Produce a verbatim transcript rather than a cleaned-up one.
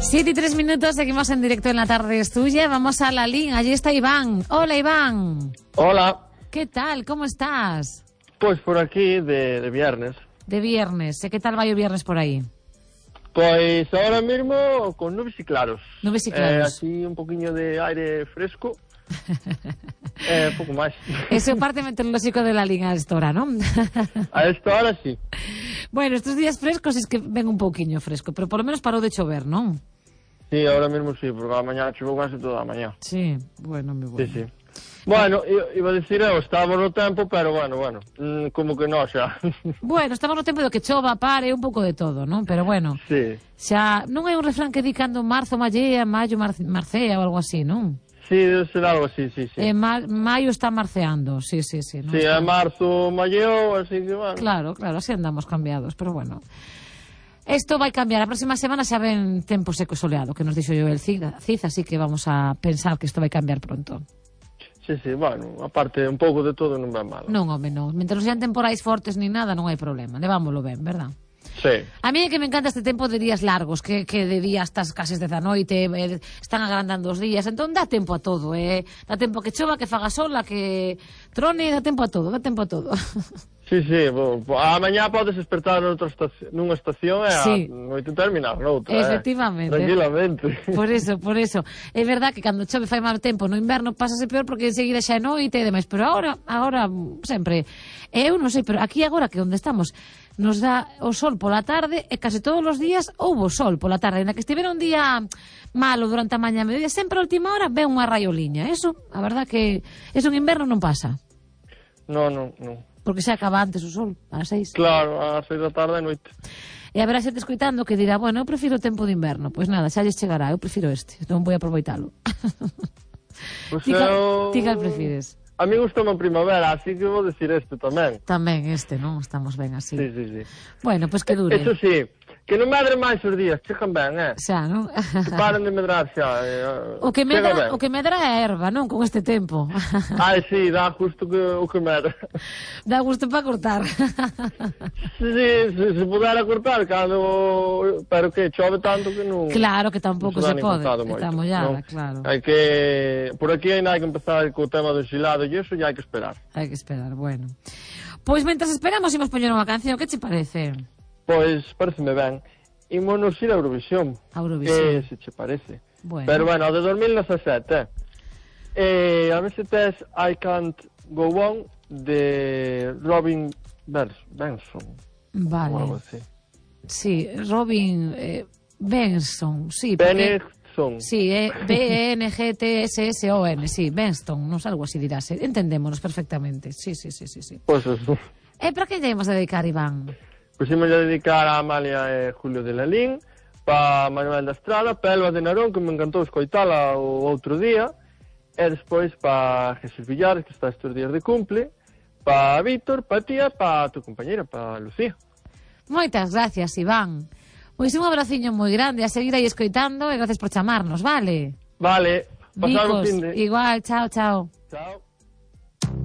Siete y tres minutos, seguimos en directo en La Tarde es Tuya. Vamos a la línea, allí está Iván. Hola, Iván. Hola. ¿Qué tal? ¿Cómo estás? Pues por aquí, de, de viernes. De viernes. ¿Qué tal va el viernes por ahí? Pues ahora mismo con nubes y claros. Nubes y claros. Eh, así un poquillo de aire fresco. eh, poco más. Eso parte meteorológico de la línea a esta hora, ¿no? A esta hora sí. Bueno, estos días frescos es que ven un poquinho fresco, pero por lo menos paró de chover, ¿no? Sí, ahora mismo sí, porque a mañana choveu casi toda a mañá. Sí, bueno, mi bueno. Sí, sí. Bueno, iba a decir eu, estaba no tempo, pero bueno, bueno, como que non xa. Bueno, estamos no tempo do que chova, pare, un pouco de todo, non? Pero bueno, sí. Xa non é un refrán que di cando marzo mallea, maio mar marcea ou algo así, non? Sí, debe ser algo así, sí, sí. Eh, ma maio está marceando, sí, sí, sí. Sí, está... marzo malleou, así que bueno. Claro, claro, así andamos cambiados, pero bueno. Esto vai cambiar, a próxima semana xa ven tempo seco e soleado, que nos dixo yo el Cid, así que vamos a pensar que isto vai cambiar pronto. Sí, sí, bueno, aparte un pouco de todo non vai mal. Non, home, non. Mentre non sean temporais fortes ni nada, non hai problema. Levámoslo ben, verdad? Sí. A mí é que me encanta este tempo de días largos, que, que de días estas cases de da noite, eh, están agrandando os días, entón dá tempo a todo, eh? Dá tempo que chova, que faga sol, a que trone, dá tempo a todo, dá tempo a todo. Sí, sí, bo, a mañá podes despertar noutra estación, nunha estación e sí. A noite terminar noutra. Efectivamente. Eh? Tranquilamente. Por eso, por eso. É verdad que cando chove fai mal tempo no inverno pásase peor porque enseguida xa é noite e demais, pero agora, agora sempre, eu non sei, pero aquí agora que onde estamos nos dá o sol pola tarde e case todos os días houbo sol pola tarde, na que estivera un día malo durante a mañá e mediodía, sempre a última hora ve unha raioliña. Eso, a verdad que eso en inverno non pasa. Non, non, non. Porque se acaba antes o sol, ás seis. Claro, ás seis da tarde e noite. E haberá xente escoitando que dirá, bueno, eu prefiro o tempo de inverno. Pois nada, xa lles chegará, eu prefiro este, non vou aproveitalo. Pues ti, eu... ti cal prefires? A mí gustame a primavera, así que vou decir este tamén. Tamén este, non? Estamos ben así. Sí, sí, sí. Bueno, pois pues que dure. Eso sí, que non medre máis os días, chegan ben, eh? Xa, non? Que paren de medrar xa. Eh, o, que medra, o que medra é a erva, non? Con este tempo. Ai, sí, dá justo que, o que medra. Dá gusto para cortar. Sí, sí, se, se pudera cortar, cando... Pero que chove tanto que non... Claro que tampouco se, se pode, está mollada, no? claro. Hai que... Por aquí ainda hai que empezar co tema do xilado e iso ya hai que esperar. Hai que esperar, bueno. Pois mentras esperamos imos poñer unha canción, que che parece? Pois pareceme ben. Imos ir a Eurovisión. A Eurovisión. Que se che parece. Bueno. Pero bueno, de dos mil dezasete. Eh, a ver se tes I Can't Go On de Robin Benson. Vale. O algo así. Sí, Robin eh, Benson, sí. Benson. Sí, eh, B E N G T S S O N, sí, Benston, non algo así dirás. Entendémonos perfectamente, sí, sí, sí, sí, sí. Pois pues eso. E para que lle imos a dedicar, Iván? Pois pues imos a dedicar a Amalia e Julio de Lalín, para Manuel da Estrada, para Elba de Narón, que me encantou escoitala o outro día, e despois para Jesús Villares, que está estes días de cumple, para Víctor, para tía, para tu compañera, para Lucía. Moitas gracias, Iván. Pois un abraciño moi grande, a seguir aí escoitando e gracias por chamarnos, vale? Vale, pasar o fin de... Igual, chao, chao. Chao.